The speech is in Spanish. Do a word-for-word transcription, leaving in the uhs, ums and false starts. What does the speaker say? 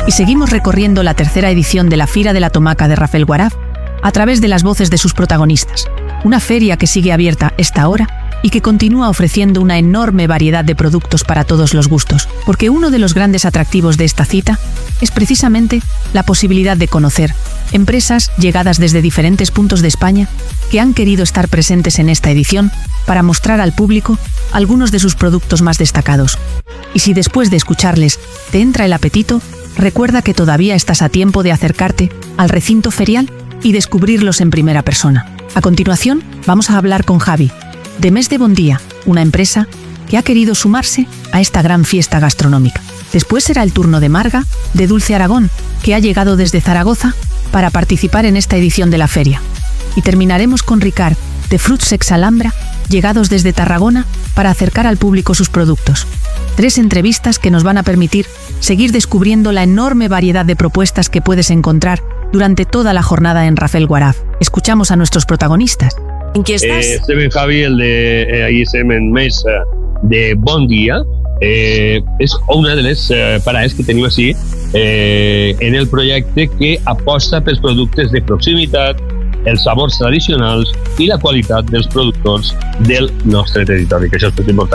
y seguimos recorriendo la tercera edición de la Fira de la Tomaca de Rafelguaraf a través de las voces de sus protagonistas. Una feria que sigue abierta esta hora y que continúa ofreciendo una enorme variedad de productos para todos los gustos, porque uno de los grandes atractivos de esta cita es precisamente la posibilidad de conocer empresas llegadas desde diferentes puntos de España que han querido estar presentes en esta edición para mostrar al público algunos de sus productos más destacados. Y si después de escucharles te entra el apetito, recuerda que todavía estás a tiempo de acercarte al recinto ferial y descubrirlos en primera persona. A continuación, vamos a hablar con Javi, de Mes de Bon Día, una empresa que ha querido sumarse a esta gran fiesta gastronómica. Después será el turno de Marga, de Dulce Aragón, que ha llegado desde Zaragoza para participar en esta edición de la feria. Y terminaremos con Ricard, de Fruits Secs Alhambra, llegados desde Tarragona para acercar al público sus productos. Tres entrevistas que nos van a permitir seguir descubriendo la enorme variedad de propuestas que puedes encontrar durante toda la jornada en Rafelguaraf. Escuchamos a nuestros protagonistas. ¿En qué estàs? Eh, estem en Javi, el de eh, ahí estem en mes eh, de Bon Dia. Eh, és una de les eh, parades que tenim així eh, en el projecte que aposta pels productes de proximitat, els sabors tradicionals i la qualitat dels productors del nostre territori, que això és molt important.